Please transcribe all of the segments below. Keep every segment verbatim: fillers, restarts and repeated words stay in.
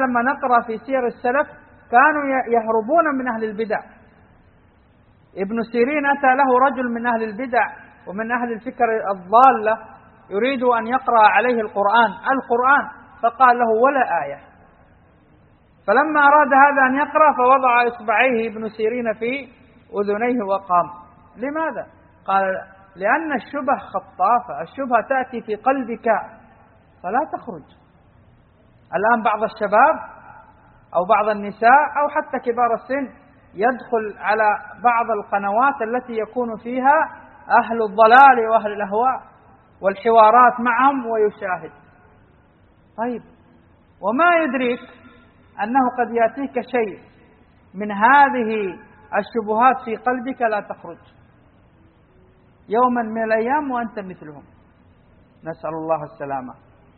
لما نقرأ في سير السلف كانوا يهربون من أهل البدع. ابن سيرين أتى له رجل من أهل البدع ومن أهل الفكر الضالة يريد أن يقرأ عليه القرآن القرآن فقال له ولا آية. فلما أراد هذا أن يقرأ فوضع إصبعيه ابن سيرين في أذنيه وقام. لماذا؟ قال لأن الشبه خطافة، الشبهة تأتي في قلبك فلا تخرج. الآن بعض الشباب أو بعض النساء أو حتى كبار السن يدخل على بعض القنوات التي يكون فيها أهل الضلال وأهل الأهواء والحوارات معهم ويشاهد. طيب وما يدريك أنه قد يأتيك شيء من هذه الشبهات في قلبك لا تخرج يوما من الأيام وأنت مثلهم، نسأل الله السلامة.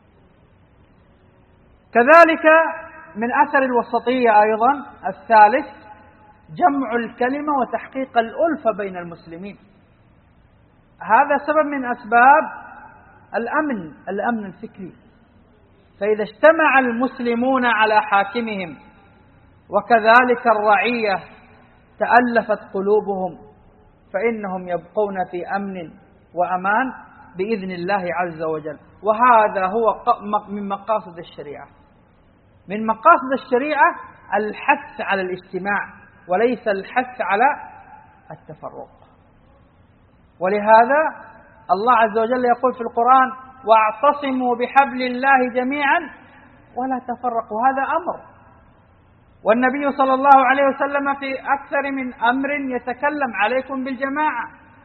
كذلك من أثر الوسطية أيضا الثالث جمع الكلمة وتحقيق الألفة بين المسلمين. هذا سبب من أسباب الأمن الأمن الفكري. فإذا اجتمع المسلمون على حاكمهم وكذلك الرعية تألفت قلوبهم فإنهم يبقون في أمن وأمان بإذن الله عز وجل. وهذا هو من مقاصد الشريعة. من مقاصد الشريعة الحث على الاجتماع وليس الحث على التفرق. ولهذا الله عز وجل يقول في القرآن واعتصموا بحبل الله جميعا ولا تفرقوا. هذا أمر، والنبي صلى الله عليه وسلم في أكثر من أمر يتكلم عليكم بالجماعة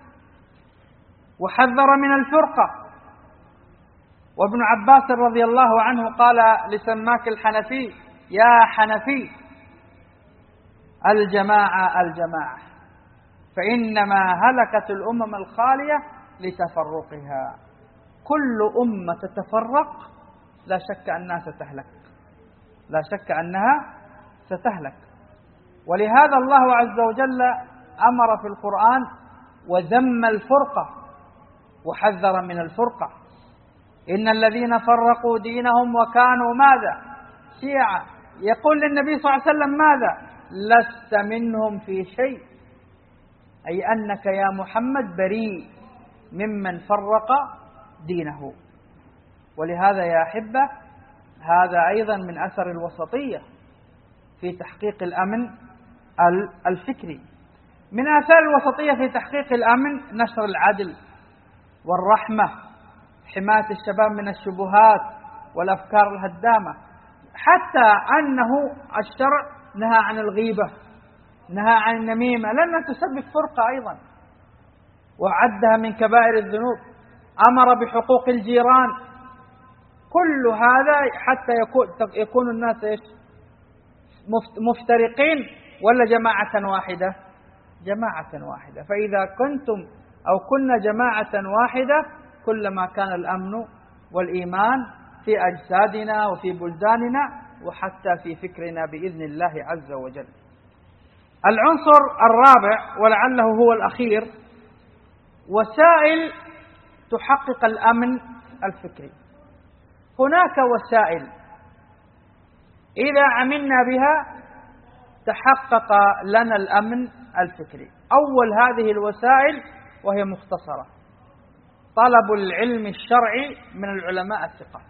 وحذر من الفرقة. وابن عباس رضي الله عنه قال لسماك الحنفي يا حنفي الجماعة الجماعة فإنما هلكت الأمم الخالية لتفرقها. كل أمة تتفرق لا شك أنها ستهلك، لا شك أنها ستهلك. ولهذا الله عز وجل أمر في القرآن وذم الفرقة وحذر من الفرقة. إن الذين فرقوا دينهم وكانوا ماذا؟ شيعا. يقول للنبي صلى الله عليه وسلم ماذا؟ لست منهم في شيء، أي أنك يا محمد بريء ممن فرق دينه. ولهذا يا أحبة هذا أيضا من أثر الوسطية في تحقيق الأمن الفكري. من آثار الوسطية في تحقيق الأمن نشر العدل والرحمة، حماية الشباب من الشبهات والأفكار الهدامة، حتى أنه الشرع نهى عن الغيبة، نهى عن النميمة لأنها تسبب فرقة أيضا وعدها من كبائر الذنوب. أمر بحقوق الجيران. كل هذا حتى يكون, يكون الناس إيش؟ مفترقين ولا جماعة واحدة؟ جماعة واحدة. فإذا كنتم أو كنا جماعة واحدة كلما كان الأمن والإيمان في أجسادنا وفي بلداننا وحتى في فكرنا بإذن الله عز وجل. العنصر الرابع ولعله هو الأخير وسائل تحقق الأمن الفكري. هناك وسائل إذا عملنا بها تحقق لنا الأمن الفكري. أول هذه الوسائل وهي مختصرة طلب العلم الشرعي من العلماء الثقات.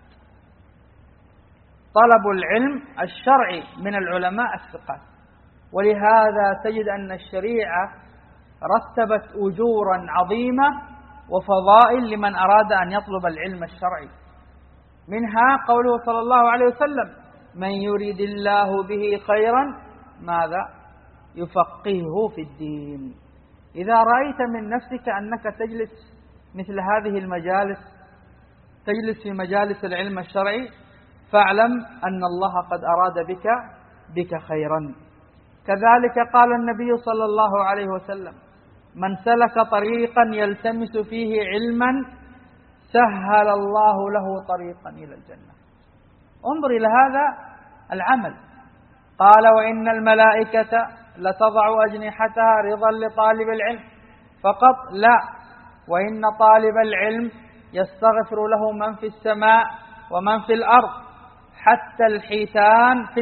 طلب العلم الشرعي من العلماء الثقات. ولهذا تجد أن الشريعة رتبت أجورا عظيمة وفضائل لمن أراد أن يطلب العلم الشرعي. منها قوله صلى الله عليه وسلم من يريد الله به خيرا ماذا؟ يفقهه في الدين. إذا رأيت من نفسك أنك تجلس مثل هذه المجالس، تجلس في مجالس العلم الشرعي، فاعلم أن الله قد أراد بك بك خيرا. كذلك قال النبي صلى الله عليه وسلم من سلك طريقا يلتمس فيه علما سهل الله له طريقا إلى الجنة. انظر إلى هذا العمل. قال وإن الملائكة لتضع أجنحتها رضا لطالب العلم فقط لا، وإن طالب العلم يستغفر له من في السماء ومن في الأرض حتى الحيتان في